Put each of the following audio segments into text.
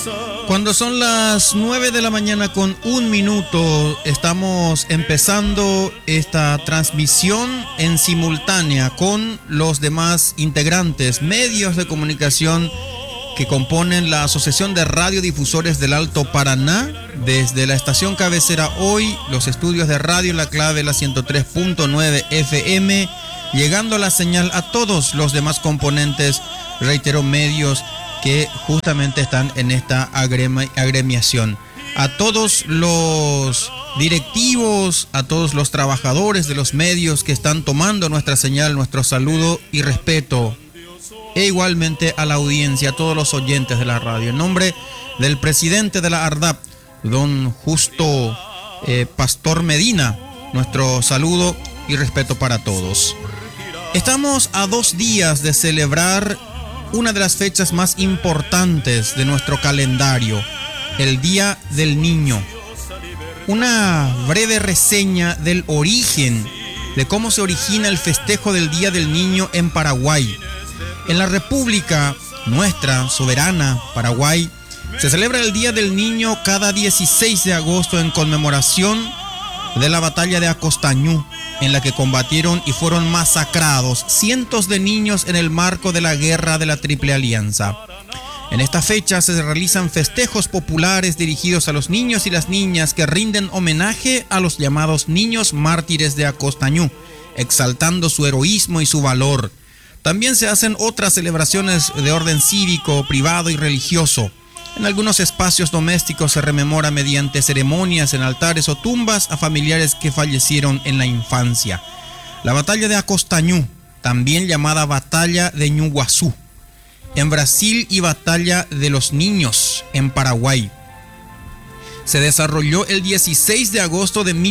Cuando son las 9 de la mañana con 1 minuto, estamos empezando esta transmisión en simultánea con los demás integrantes, medios de comunicación que componen la Asociación de Radiodifusores del Alto Paraná, desde la estación cabecera Hoy, los estudios de Radio La Clave, la 103.9 FM, llegando la señal a todos los demás componentes, reitero, medios que justamente están en esta agremiación. A todos los directivos, a todos los trabajadores de los medios que están tomando nuestra señal, nuestro saludo y respeto. E igualmente a la audiencia, a todos los oyentes de la radio. En nombre del presidente de la ARDAP, don Justo Pastor Medina, nuestro saludo y respeto para todos. Estamos a 2 días de celebrar una de las fechas más importantes de nuestro calendario, el Día del Niño. Una breve reseña del origen, de cómo se origina el festejo del Día del Niño en Paraguay. En la República nuestra, soberana, Paraguay, se celebra el Día del Niño cada 16 de agosto en conmemoración de la batalla de Acostañú, en la que combatieron y fueron masacrados cientos de niños en el marco de la Guerra de la Triple Alianza. En esta fecha se realizan festejos populares dirigidos a los niños y las niñas que rinden homenaje a los llamados niños mártires de Acostañú, exaltando su heroísmo y su valor. También se hacen otras celebraciones de orden cívico, privado y religioso. En algunos espacios domésticos se rememora mediante ceremonias en altares o tumbas a familiares que fallecieron en la infancia. La batalla de Acostañú, también llamada batalla de Ñuguazú, en Brasil, y batalla de los niños en Paraguay, se desarrolló el 16 de agosto de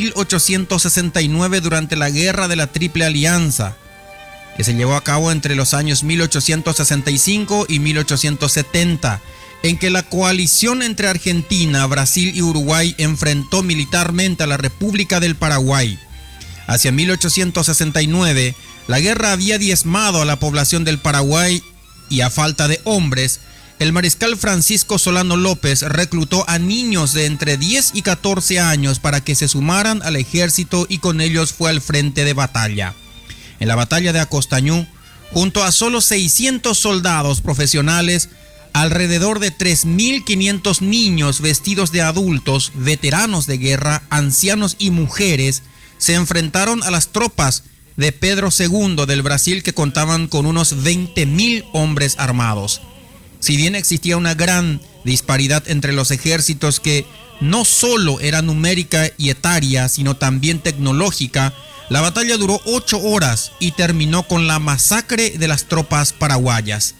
1869 durante la Guerra de la Triple Alianza, que se llevó a cabo entre los años 1865 y 1870, en que la coalición entre Argentina, Brasil y Uruguay enfrentó militarmente a la República del Paraguay. Hacia 1869, la guerra había diezmado a la población del Paraguay y, a falta de hombres, el mariscal Francisco Solano López reclutó a niños de entre 10 y 14 años para que se sumaran al ejército y con ellos fue al frente de batalla. En la batalla de Acostañú, junto a solo 600 soldados profesionales, alrededor de 3.500 niños vestidos de adultos, veteranos de guerra, ancianos y mujeres, se enfrentaron a las tropas de Pedro II del Brasil, que contaban con unos 20.000 hombres armados. Si bien existía una gran disparidad entre los ejércitos, que no solo era numérica y etaria, sino también tecnológica, la batalla duró 8 horas y terminó con la masacre de las tropas paraguayas.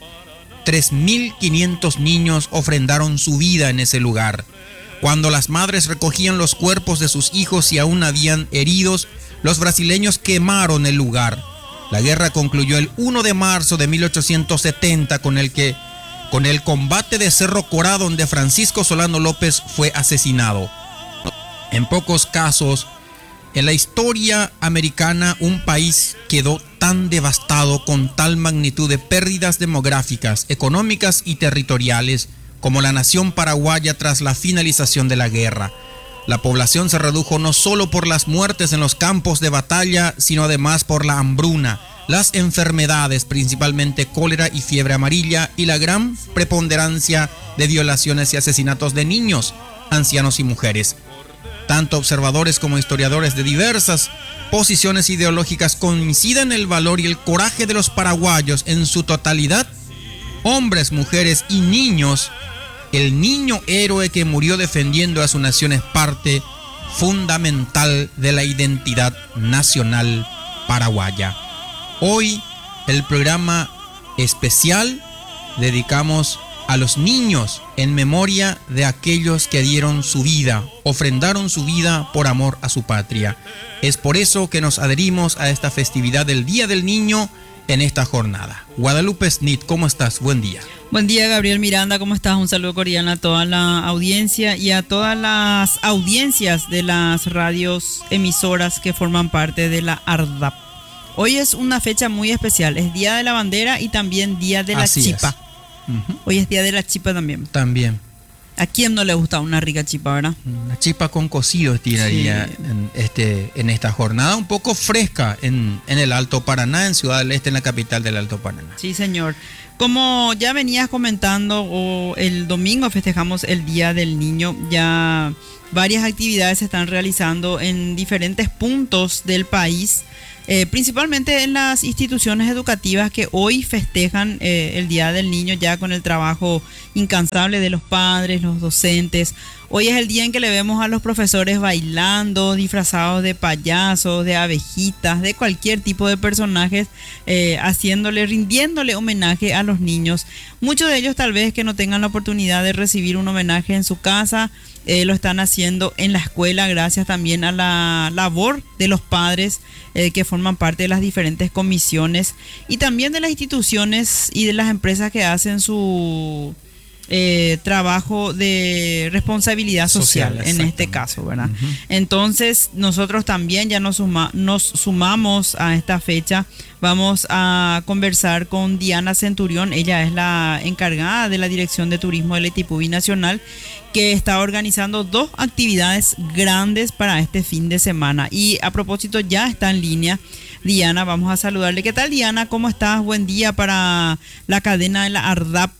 3.500 niños ofrendaron su vida en ese lugar. Cuando las madres recogían los cuerpos de sus hijos y aún habían heridos, los brasileños quemaron el lugar. La guerra concluyó el 1 de marzo de 1870 con el combate de Cerro Corá, donde Francisco Solano López fue asesinado. En pocos casos en la historia americana un país quedó tan devastado, con tal magnitud de pérdidas demográficas, económicas y territoriales como la nación paraguaya tras la finalización de la guerra. La población se redujo no solo por las muertes en los campos de batalla, sino además por la hambruna, las enfermedades, principalmente cólera y fiebre amarilla, y la gran preponderancia de violaciones y asesinatos de niños, ancianos y mujeres. Tanto observadores como historiadores de diversas posiciones ideológicas coinciden en el valor y el coraje de los paraguayos en su totalidad. Hombres, mujeres y niños, el niño héroe que murió defendiendo a su nación es parte fundamental de la identidad nacional paraguaya. Hoy, el programa especial dedicamos a los niños en memoria de aquellos que dieron su vida, ofrendaron su vida por amor a su patria. Es por eso que nos adherimos a esta festividad del Día del Niño en esta jornada. Guadalupe Snit, ¿cómo estás? Buen día. Buen día, Gabriel Miranda, ¿cómo estás? Un saludo cordial a toda la audiencia y a todas las audiencias de las radios emisoras que forman parte de la ARDAP. Hoy es una fecha muy especial, es Día de la Bandera y también Día de la Así Chipa. es. Hoy es Día de la Chipa también. También. ¿A quién no le gusta una rica chipa, verdad? Una chipa con cocido tiraría en esta jornada un poco fresca en el Alto Paraná, en Ciudad del Este, en la capital del Alto Paraná. Sí, señor. Como ya venías comentando, el domingo festejamos el Día del Niño. Ya varias actividades se están realizando en diferentes puntos del país, principalmente en las instituciones educativas que hoy festejan el Día del Niño, ya con el trabajo incansable de los padres, los docentes. Hoy es el día en que le vemos a los profesores bailando, disfrazados de payasos, de abejitas, de cualquier tipo de personajes, rindiéndole homenaje a los niños. Muchos de ellos tal vez que no tengan la oportunidad de recibir un homenaje en su casa, lo están haciendo en la escuela, gracias también a la labor de los padres que forman parte de las diferentes comisiones y también de las instituciones y de las empresas que hacen su trabajo de responsabilidad social en este caso, ¿verdad? Uh-huh. Entonces nosotros también ya nos sumamos a esta fecha. Vamos a conversar con Diana Centurión. Ella es la encargada de la Dirección de Turismo del Etipubi Nacional, que está organizando 2 actividades grandes para este fin de semana. Y a propósito, ya está en línea Diana, vamos a saludarle. ¿Qué tal, Diana? ¿Cómo estás? Buen día para la cadena de la ARDAP.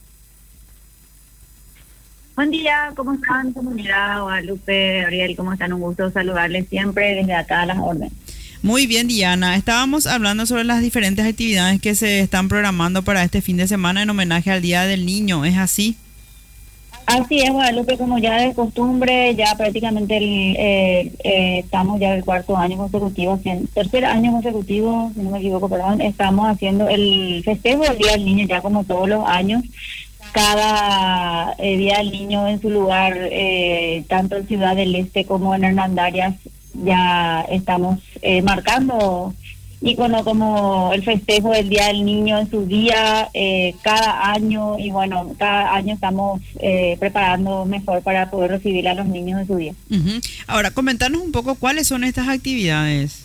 Buen día, ¿cómo están, comunidad? Guadalupe, Ariel, ¿cómo están? Un gusto saludarles siempre desde acá a las órdenes. Muy bien, Diana. Estábamos hablando sobre las diferentes actividades que se están programando para este fin de semana en homenaje al Día del Niño, ¿es así? Así es, Guadalupe, como ya de costumbre, ya prácticamente estamos ya el 4º año consecutivo, tercer año consecutivo, si no me equivoco, perdón, estamos haciendo el festejo del Día del Niño ya como todos los años. Cada Día del Niño en su lugar, tanto en Ciudad del Este como en Hernandarias, ya estamos marcando ícono como el festejo del Día del Niño en su día, cada año, y bueno, cada año estamos preparando mejor para poder recibir a los niños en su día. Uh-huh. Ahora, comentanos un poco cuáles son estas actividades.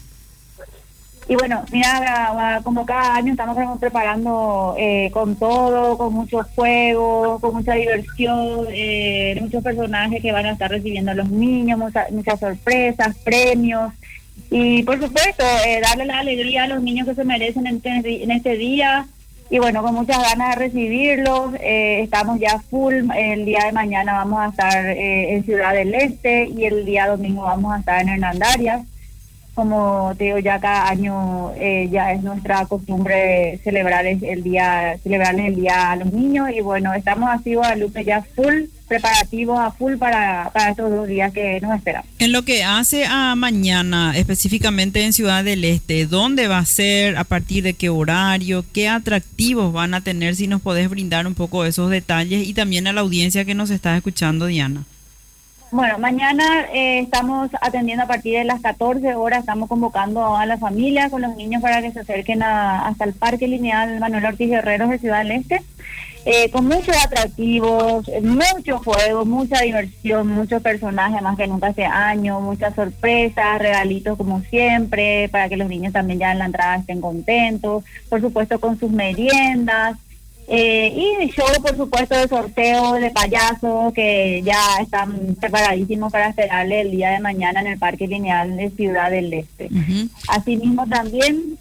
Y bueno, mira, como cada año estamos preparando con todo, con muchos juegos, con mucha diversión, muchos personajes que van a estar recibiendo a los niños, muchas sorpresas, premios. Y por supuesto, darle la alegría a los niños que se merecen en este día. Y bueno, con muchas ganas de recibirlos. Estamos ya full. El día de mañana vamos a estar en Ciudad del Este y el día domingo vamos a estar en Hernandarias. Como te digo, ya cada año ya es nuestra costumbre celebrarles el día a los niños. Y bueno, estamos así, Guadalupe, ya full preparativos a full para estos 2 días que nos esperan. En lo que hace a mañana, específicamente en Ciudad del Este, ¿dónde va a ser? ¿A partir de qué horario? ¿Qué atractivos van a tener? Si nos podés brindar un poco esos detalles y también a la audiencia que nos está escuchando, Diana. Bueno, mañana estamos atendiendo a partir de las 14 horas, estamos convocando a la familia con los niños para que se acerquen hasta el Parque Lineal Manuel Ortiz Guerreros de Ciudad del Este, con muchos atractivos, mucho juego, mucha diversión, muchos personajes más que nunca este año, muchas sorpresas, regalitos como siempre, para que los niños también ya en la entrada estén contentos, por supuesto con sus meriendas. Y show, por supuesto, de sorteo de payasos que ya están preparadísimos para esperarle el día de mañana en el Parque Lineal de Ciudad del Este. Uh-huh. Asimismo también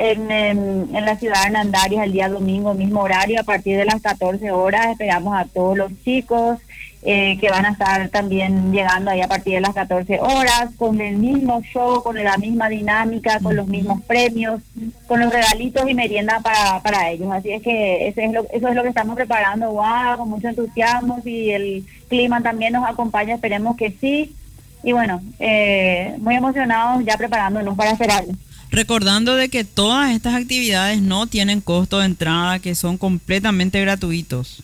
en la ciudad de Hernandarias el día domingo, mismo horario, a partir de las 14 horas esperamos a todos los chicos que van a estar también llegando ahí a partir de las 14 horas, con el mismo show, con la misma dinámica, con los mismos premios, con los regalitos y merienda para ellos. Así es que eso es lo que estamos preparando, con mucho entusiasmo. Si el clima también nos acompaña, esperemos que sí. Y bueno, muy emocionados ya preparándonos para esperarlo. Recordando de que todas estas actividades no tienen costo de entrada, que son completamente gratuitos.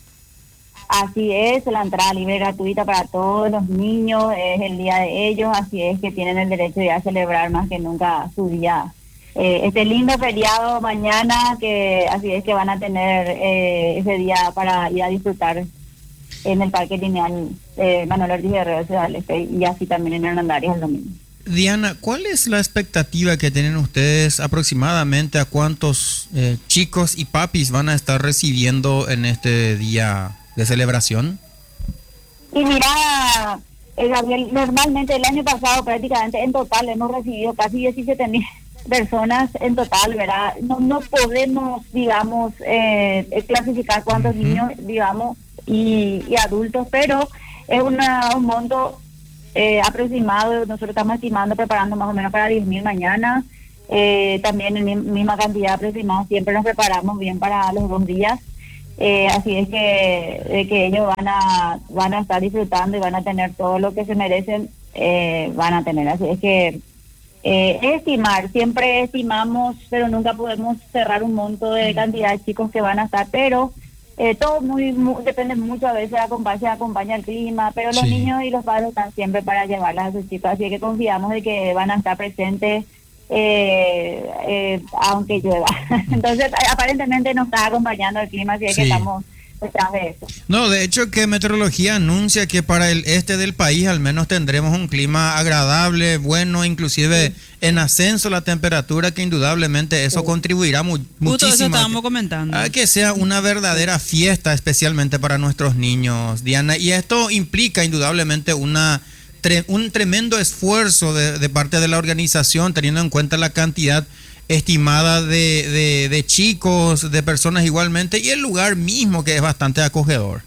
Así es, la entrada libre gratuita para todos los niños, es el día de ellos, así es que tienen el derecho de a celebrar más que nunca su día. Este lindo feriado mañana, que así es que van a tener ese día para ir a disfrutar en el Parque Lineal Manuel Ortiz Guerrero de Ciudad del Este, y así también en Hernandarias el domingo. Diana, ¿cuál es la expectativa que tienen ustedes aproximadamente a cuántos chicos y papis van a estar recibiendo en este día de celebración? Y mira, Gabriel, normalmente el año pasado prácticamente en total hemos recibido casi 17.000 personas en total, ¿verdad? No podemos, digamos, clasificar cuántos niños, digamos, y adultos, pero es un monto aproximado. Nosotros estamos estimando, preparando más o menos para 10.000 mañana. También en misma cantidad aproximada, siempre nos preparamos bien para los 2 días. Así es que ellos van a estar disfrutando y van a tener todo lo que se merecen, van a tener. Así es que estimar, siempre estimamos, pero nunca podemos cerrar un monto de cantidad de chicos que van a estar, pero todo depende mucho, a veces acompaña el clima, pero los niños y los padres están siempre para llevarlas a sus chicos, así que confiamos de que van a estar presentes aunque llueva. Entonces aparentemente nos está acompañando el clima, así es que estamos detrás de eso. No, de hecho que Meteorología anuncia que para el este del país al menos tendremos un clima agradable, bueno, inclusive en ascenso la temperatura, que indudablemente eso contribuirá muchísimo eso estábamos comentando, a que sea una verdadera fiesta, especialmente para nuestros niños, Diana, y esto implica indudablemente un tremendo esfuerzo de parte de la organización, teniendo en cuenta la cantidad estimada de chicos, de personas igualmente, y el lugar mismo, que es bastante acogedor.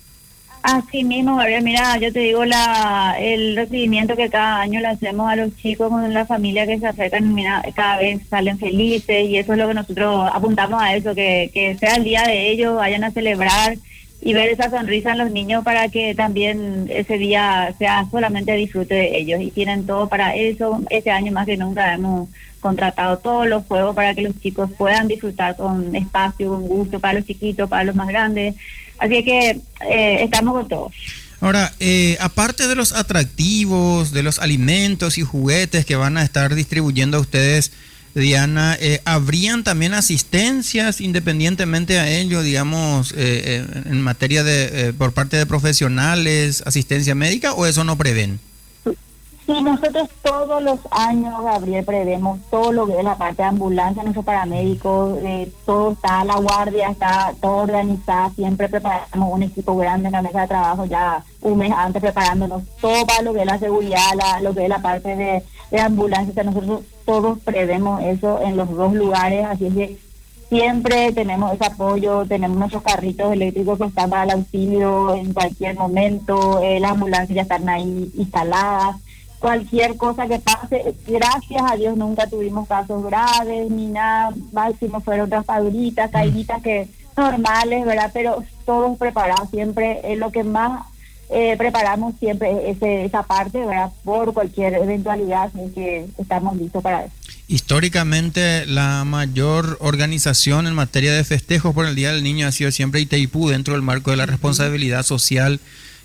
Así mismo, Gabriel, mira, yo te digo, el recibimiento que cada año le hacemos a los chicos con la familia que se acercan, mira, cada vez salen felices, y eso es lo que nosotros apuntamos a eso, que sea el día de ellos, vayan a celebrar y ver esa sonrisa en los niños para que también ese día sea solamente disfrute de ellos, y tienen todo para eso. Este año más que nunca hemos contratado todos los juegos para que los chicos puedan disfrutar con espacio, con gusto, para los chiquitos, para los más grandes, así que estamos con todo. Ahora, aparte de los atractivos, de los alimentos y juguetes que van a estar distribuyendo ustedes, Diana, ¿habrían también asistencias independientemente a ello, digamos, en materia de por parte de profesionales, asistencia médica, o eso no prevén? Sí, nosotros todos los años, Gabriel, prevemos todo lo que es la parte de ambulancia, nuestros paramédicos, todo está, la guardia está todo organizada, siempre preparamos un equipo grande en la mesa de trabajo ya un mes antes, preparándonos todo para lo que es la seguridad, lo que es la parte de ambulancia. O sea, nosotros todos prevemos eso en los 2 lugares, así es que siempre tenemos ese apoyo, tenemos nuestros carritos eléctricos que están para el auxilio en cualquier momento, las ambulancias ya están ahí instaladas. Cualquier cosa que pase, gracias a Dios nunca tuvimos casos graves ni nada, máximo fueron raspaduritas, caíditas que normales, ¿verdad? Pero todos preparados, siempre es lo que más preparamos, siempre esa parte, ¿verdad? Por cualquier eventualidad, así que estamos listos para eso. Históricamente la mayor organización en materia de festejos por el Día del Niño ha sido siempre Itaipú, dentro del marco de la responsabilidad social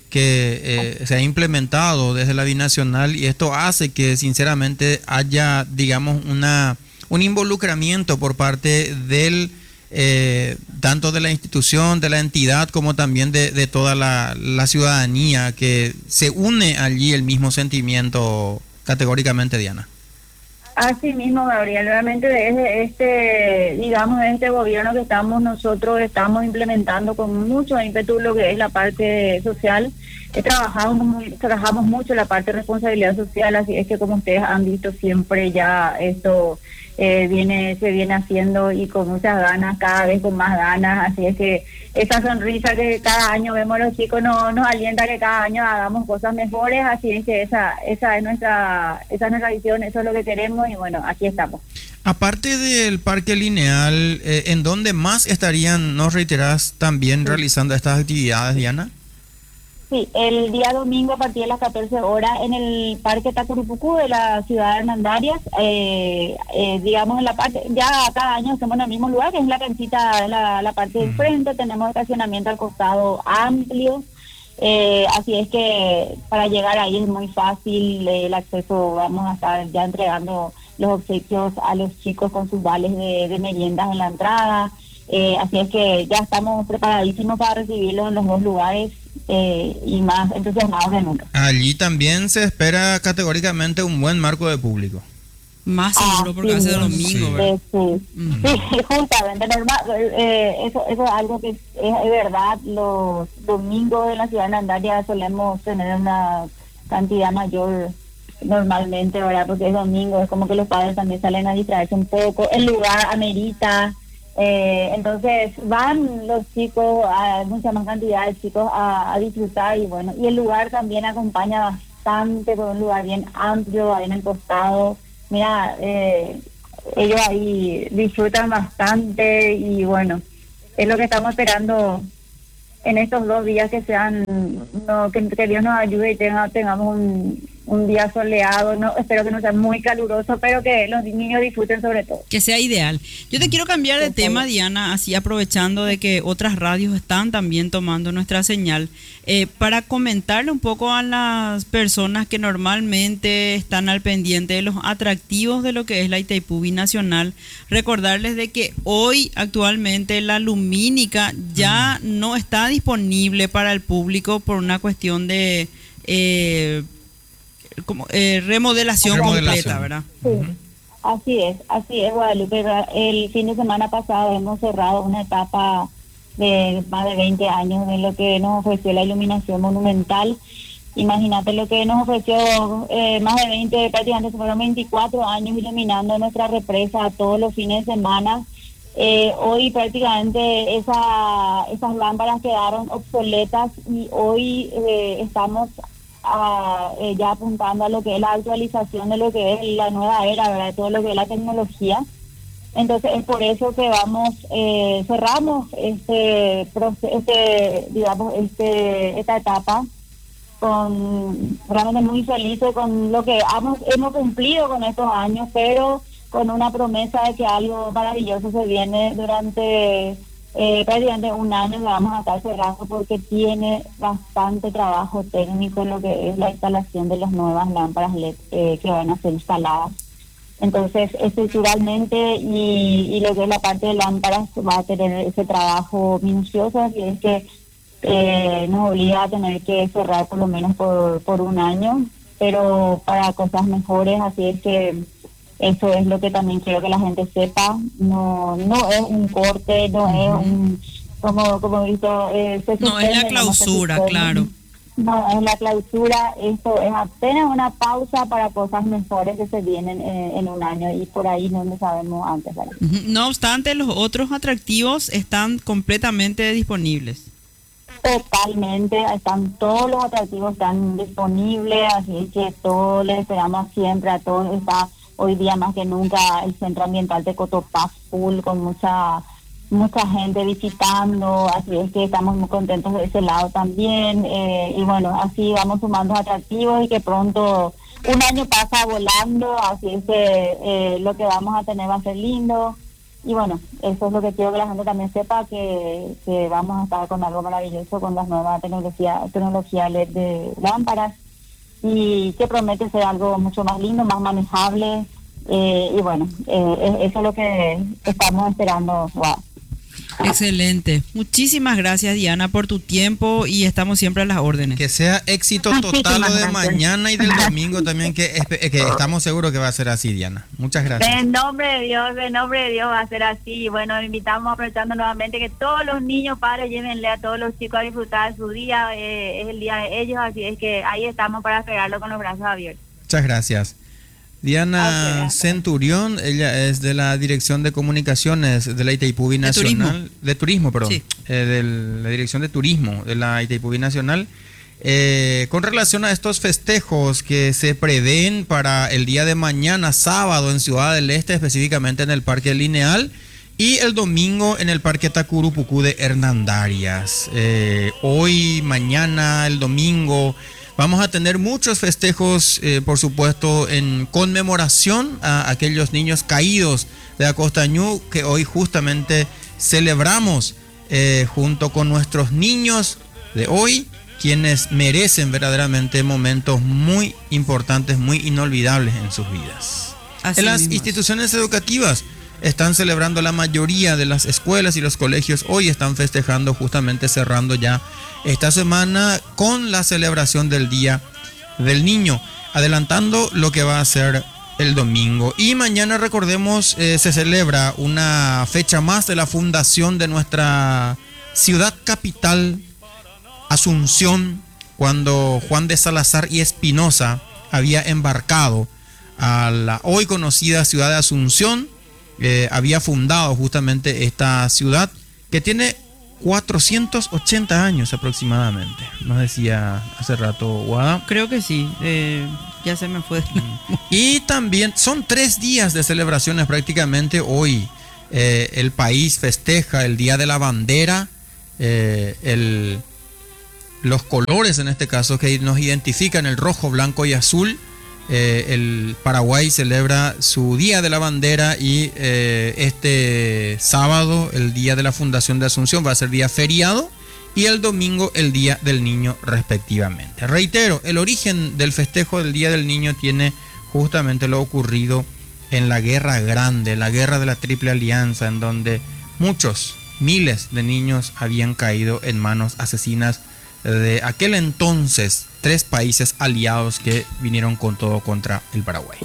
que se ha implementado desde la binacional, y esto hace que sinceramente haya, digamos, un involucramiento por parte del tanto de la institución, de la entidad, como también de toda la ciudadanía, que se une allí el mismo sentimiento categóricamente, Diana. Así mismo, Gabriel, realmente desde este gobierno que nosotros estamos implementando con mucho ímpetu lo que es la parte social. Trabajamos mucho la parte de responsabilidad social, así es que como ustedes han visto siempre ya esto se viene haciendo, y con muchas ganas, cada vez con más ganas, así es que esa sonrisa que cada año vemos a los chicos nos alienta a que cada año hagamos cosas mejores, así es que esa es nuestra visión, eso es lo que queremos, y bueno, aquí estamos. Aparte del Parque Lineal, ¿en dónde más estarían, nos reiterás, también realizando estas actividades, Diana? Sí, el día domingo a partir de las 14 horas en el Parque Tacurupucú de la ciudad de Hernandarias, digamos en la parte, ya cada año hacemos en el mismo lugar, que es la canchita, la parte del frente, tenemos estacionamiento al costado amplio, así es que para llegar ahí es muy fácil el acceso. Vamos a estar ya entregando los obsequios a los chicos con sus vales de meriendas en la entrada, así es que ya estamos preparadísimos para recibirlos en los 2 lugares. Y más entusiasmados de nunca. Allí también se espera categóricamente un buen marco de público. Más seguro porque hace domingo, ¿verdad? Sí, justamente, normal, eso es algo que es verdad, los domingos en la ciudad de Hernandaria solemos tener una cantidad mayor normalmente, ¿verdad? Porque es domingo, es como que los padres también salen a distraerse un poco, el lugar amerita, entonces van los chicos, mucha más cantidad de chicos a disfrutar y bueno, y el lugar también acompaña bastante, por un lugar bien amplio, ahí en el costado, mira, ellos ahí disfrutan bastante y bueno, es lo que estamos esperando en estos 2 días que sean, no, que Dios nos ayude y tengamos un día soleado, no, espero que no sea muy caluroso, pero que los niños disfruten sobre todo. Que sea ideal. Yo te quiero cambiar de tema, Diana, así aprovechando de que otras radios están también tomando nuestra señal, para comentarle un poco a las personas que normalmente están al pendiente de los atractivos de lo que es la Itaipú Binacional, recordarles de que hoy actualmente la lumínica ya no está disponible para el público por una cuestión de remodelación completa, ¿verdad? Sí, así es, Guadalupe. El fin de semana pasado hemos cerrado una etapa de más de 20 años de lo que nos ofreció la iluminación monumental. Imagínate lo que nos ofreció más de 20, prácticamente fueron 24 años iluminando nuestra represa todos los fines de semana. Hoy prácticamente esas lámparas quedaron obsoletas y hoy estamos ya apuntando a lo que es la actualización de lo que es la nueva era, ¿verdad? Todo lo que es la tecnología. Entonces es por eso que cerramos esta etapa con realmente muy felices con lo que hemos cumplido con estos años, pero con una promesa de que algo maravilloso se viene durante prácticamente un año. Lo vamos a estar cerrando porque tiene bastante trabajo técnico lo que es la instalación de las nuevas lámparas LED que van a ser instaladas. Entonces, estructuralmente y lo que es la parte de lámparas va a tener ese trabajo minucioso, así es que nos obliga a tener que cerrar por lo menos por un año, pero para cosas mejores, así es que eso es lo que también quiero que la gente sepa. No es un corte, no es un, como he visto, no es la clausura, claro. No, es la clausura. Esto es apenas una pausa para cosas mejores que se vienen en un año y por ahí no lo sabemos antes, ¿verdad? No obstante, los otros atractivos están completamente disponibles. Totalmente, todos los atractivos están disponibles, así que todos les esperamos siempre a todos. Está hoy día más que nunca el Centro Ambiental de Cotopaz full, con mucha gente visitando, así es que estamos muy contentos de ese lado también, y bueno, así vamos sumando atractivos y que pronto un año pasa volando, así es que lo que vamos a tener va a ser lindo. Y bueno, eso es lo que quiero que la gente también sepa, que vamos a estar con algo maravilloso, con las nuevas tecnología LED de lámparas, y que promete ser algo mucho más lindo, más manejable, y bueno, eso es lo que estamos esperando. Wow. Excelente. Muchísimas gracias, Diana, por tu tiempo y estamos siempre a las órdenes. Que sea éxito total lo de mañana y del domingo también, que estamos seguros que va a ser así, Diana. Muchas gracias. En nombre de Dios va a ser así. Y bueno, invitamos, aprovechando nuevamente, que todos los niños, padres, llévenle a todos los chicos a disfrutar de su día. Es el día de ellos, así es que ahí estamos para esperarlo con los brazos abiertos. Muchas gracias. Diana Centurión, ella es de la Dirección de Comunicaciones de la Itaipú Binacional, de Turismo, perdón, sí. De la Dirección de Turismo de la Itaipú Binacional, con relación a estos festejos que se prevén para el día de mañana, sábado, en Ciudad del Este, específicamente en el Parque Lineal, y el domingo en el Parque Tacurupucú de Hernandarias. Hoy, mañana, el domingo, vamos a tener muchos festejos, por supuesto, en conmemoración a aquellos niños caídos de Acostañú, que hoy justamente celebramos junto con nuestros niños de hoy, quienes merecen verdaderamente momentos muy importantes, muy inolvidables en sus vidas. Así en las mismo. Instituciones educativas están celebrando, la mayoría de las escuelas y los colegios hoy están festejando, justamente cerrando ya esta semana con la celebración del Día del Niño, adelantando lo que va a ser el domingo. Y mañana, recordemos, se celebra una fecha más de la fundación de nuestra ciudad capital, Asunción, cuando Juan de Salazar y Espinosa había embarcado a la hoy conocida ciudad de Asunción, había fundado justamente esta ciudad que tiene 480 años aproximadamente. Nos decía hace rato Guada. Creo que sí, ya se me fue. Y también son 3 días de celebraciones prácticamente hoy. El país festeja el Día de la Bandera, los colores en este caso que nos identifican, el rojo, blanco y azul. El Paraguay celebra su Día de la Bandera y este sábado, el día de la fundación de Asunción, va a ser día feriado, y el domingo el Día del Niño respectivamente. Reitero, el origen del festejo del Día del Niño tiene justamente lo ocurrido en la Guerra Grande, la Guerra de la Triple Alianza, en donde miles de niños habían caído en manos asesinas de aquel entonces 3 países aliados que vinieron con todo contra el Paraguay.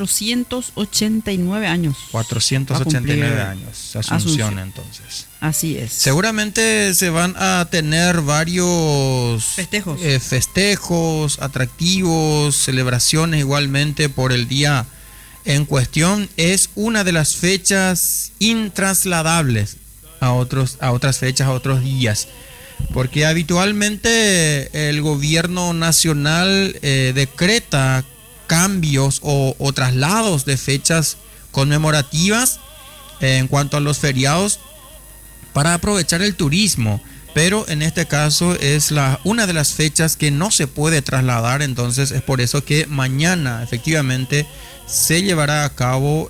489 años. 489 años. Asunción, entonces. Así es. Seguramente se van a tener varios festejos, atractivos, celebraciones igualmente por el día en cuestión. Es una de las fechas intrasladables a otras fechas, a otros días. Porque habitualmente el gobierno nacional decreta cambios o traslados de fechas conmemorativas en cuanto a los feriados para aprovechar el turismo. Pero en este caso es una de las fechas que no se puede trasladar, entonces es por eso que mañana efectivamente se llevará a cabo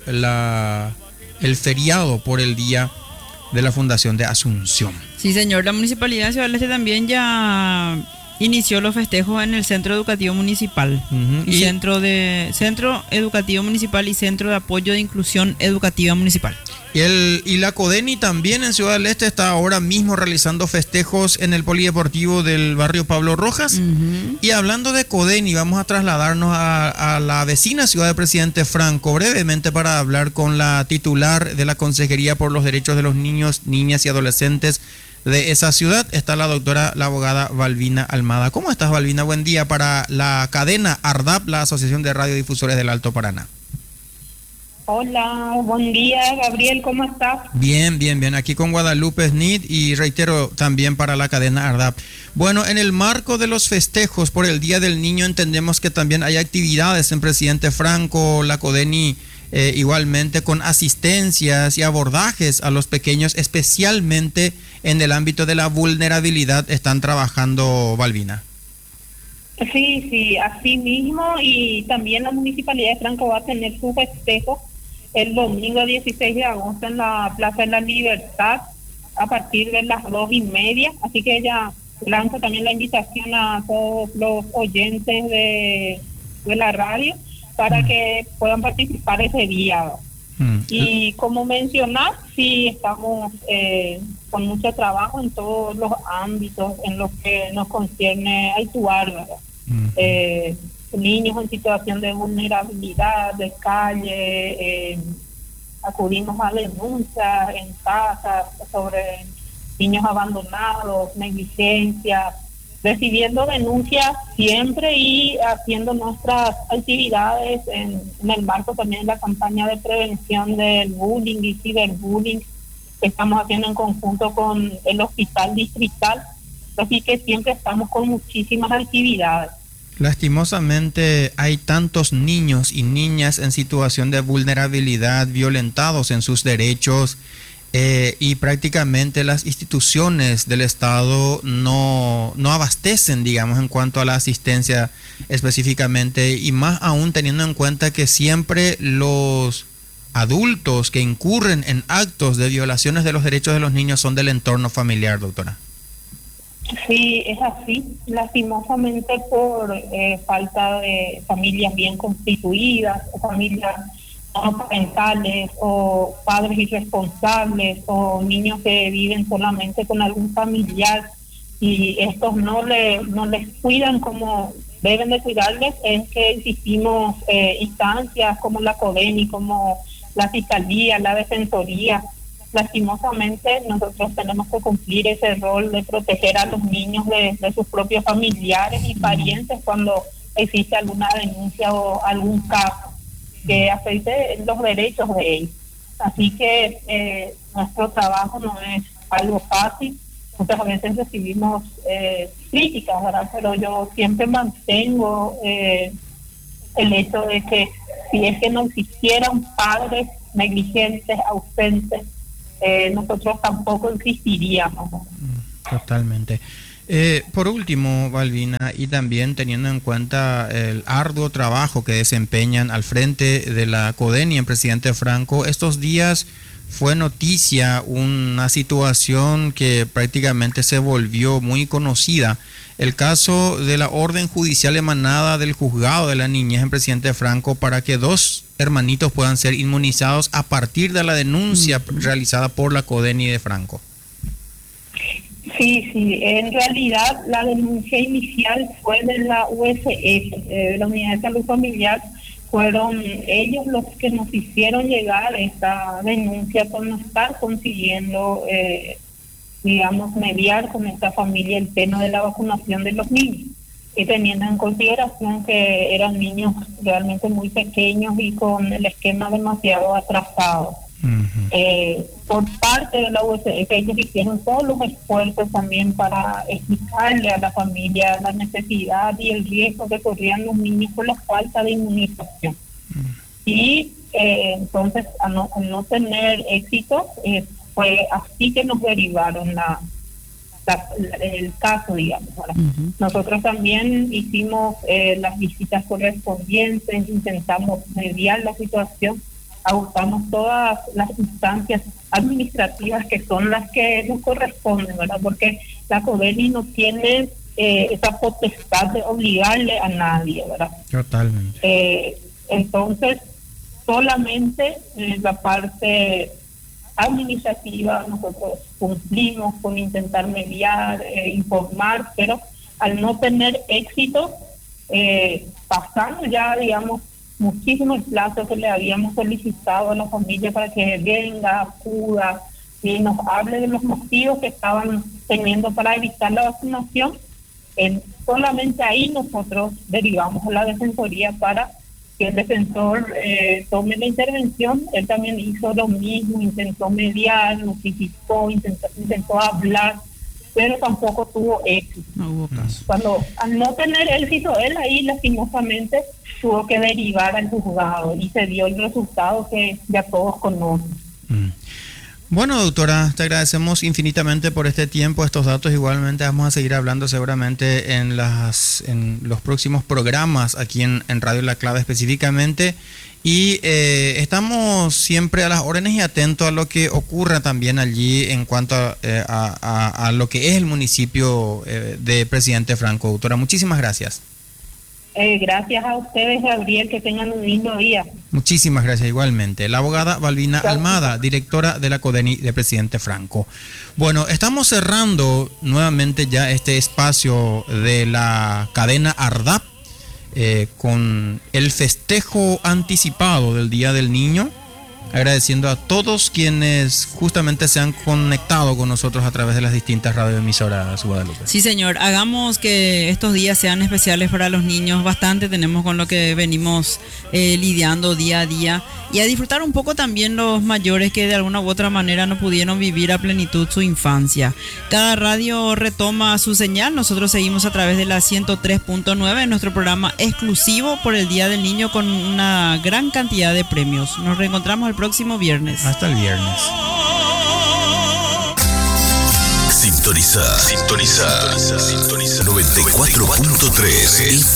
el feriado por el día de la Fundación de Asunción. Sí, señor. La Municipalidad de Ciudad del Este también ya inició los festejos en el Centro Educativo Municipal. Y Centro Educativo Municipal y Centro de Apoyo de Inclusión Educativa Municipal. Y la CODENI también en Ciudad del Este está ahora mismo realizando festejos en el polideportivo del barrio Pablo Rojas. Y hablando de CODENI, vamos a trasladarnos a la vecina ciudad de Presidente Franco brevemente para hablar con la titular de la Consejería por los Derechos de los Niños, Niñas y Adolescentes de esa ciudad. Está la abogada Balbina Almada. ¿Cómo estás, Balbina? Buen día para la cadena ARDAP, la Asociación de Radiodifusores del Alto Paraná. Hola, buen día, Gabriel, ¿cómo estás? Bien, aquí con Guadalupe Snid y reitero también para la cadena ARDAP. Bueno, en el marco de los festejos por el Día del Niño entendemos que también hay actividades en Presidente Franco, la CODENI igualmente con asistencias y abordajes a los pequeños, especialmente en el ámbito de la vulnerabilidad están trabajando, Balbina. Sí, así mismo, y también la Municipalidad de Franco va a tener su festejo el domingo 16 de agosto en la Plaza de la Libertad a partir de las 2:30, así que ella lanza también la invitación a todos los oyentes de la radio para que puedan participar ese día. Y como mencionar, sí estamos con mucho trabajo en todos los ámbitos en los que nos concierne actuar, ¿verdad? Niños en situación de vulnerabilidad, de calle, acudimos a denuncias en casa sobre niños abandonados, negligencia, recibiendo denuncias siempre y haciendo nuestras actividades en el marco también de la campaña de prevención del bullying y ciberbullying que estamos haciendo en conjunto con el Hospital Distrital, así que siempre estamos con muchísimas actividades. Lastimosamente hay tantos niños y niñas en situación de vulnerabilidad, violentados en sus derechos, y prácticamente las instituciones del Estado no abastecen, digamos, en cuanto a la asistencia específicamente, y más aún teniendo en cuenta que siempre los adultos que incurren en actos de violaciones de los derechos de los niños son del entorno familiar, doctora. Sí, es así. Lastimosamente por falta de familias bien constituidas, o familias monoparentales, o padres irresponsables, o niños que viven solamente con algún familiar y estos no les cuidan como deben de cuidarles, es que existimos instancias como la CODENI, como la Fiscalía, la Defensoría, lastimosamente nosotros tenemos que cumplir ese rol de proteger a los niños de sus propios familiares y parientes cuando existe alguna denuncia o algún caso que afecte los derechos de ellos. Así que nuestro trabajo no es algo fácil. Muchas veces recibimos críticas, ¿verdad? Pero yo siempre mantengo el hecho de que si es que no existieran padres negligentes, ausentes, nosotros tampoco existiríamos. Totalmente. Por último, Balbina, y también teniendo en cuenta el arduo trabajo que desempeñan al frente de la CODENI en Presidente Franco, estos días fue noticia una situación que prácticamente se volvió muy conocida. El caso de la orden judicial emanada del juzgado de la niñez en Presidente Franco para que 2 hermanitos puedan ser inmunizados a partir de la denuncia realizada por la CODENI de Franco. Sí, en realidad la denuncia inicial fue de la USF, de la Unidad de Salud Familiar. Fueron ellos los que nos hicieron llegar esta denuncia por no estar consiguiendo, mediar con esta familia el tema de la vacunación de los niños, y teniendo en consideración que eran niños realmente muy pequeños y con el esquema demasiado atrasado. Por parte de la USF, ellos hicieron todos los esfuerzos también para explicarle a la familia la necesidad y el riesgo que corrían los niños por la falta de inmunización. Y entonces, al no tener éxito, fue así que nos derivaron el caso, digamos. Nosotros también hicimos las visitas correspondientes, intentamos mediar la situación, agotamos todas las instancias administrativas que son las que nos corresponden, ¿verdad? Porque la CODENI no tiene esa potestad de obligarle a nadie, ¿verdad? Totalmente. Entonces, solamente la parte administrativa nosotros cumplimos con intentar mediar, informar, pero al no tener éxito, pasando ya, digamos, muchísimo el plazo que le habíamos solicitado a la familia para que venga, acuda y nos hable de los motivos que estaban teniendo para evitar la vacunación. Solamente ahí nosotros derivamos a la Defensoría para que el defensor tome la intervención. Él también hizo lo mismo, intentó mediar, notificó, intentó hablar, pero tampoco tuvo éxito. No hubo caso. Cuando al no tener éxito, él ahí lastimosamente tuvo que derivar al juzgado y se dio el resultado que ya todos conocen. Bueno, doctora, te agradecemos infinitamente por este tiempo, estos datos. Igualmente vamos a seguir hablando seguramente en los próximos programas aquí en Radio La Clave específicamente. Y estamos siempre a las órdenes y atentos a lo que ocurra también allí en cuanto a lo que es el municipio de Presidente Franco. Doctora, muchísimas gracias. Gracias a ustedes, Gabriel, que tengan un lindo día. Muchísimas gracias igualmente. La abogada Balbina Almada, directora de la CODENI de Presidente Franco. Bueno, estamos cerrando nuevamente ya este espacio de la cadena ARDAP con el festejo anticipado del Día del Niño, agradeciendo a todos quienes justamente se han conectado con nosotros a través de las distintas radioemisoras, Guadalupe. Sí, señor, hagamos que estos días sean especiales para los niños. Bastante tenemos con lo que venimos lidiando día a día, y a disfrutar un poco también los mayores que de alguna u otra manera no pudieron vivir a plenitud su infancia. Cada radio retoma su señal. Nosotros seguimos a través de la 103.9 en nuestro programa exclusivo por el Día del Niño con una gran cantidad de premios. Nos reencontramos el próximo viernes. Hasta el viernes. Sintoniza 94.3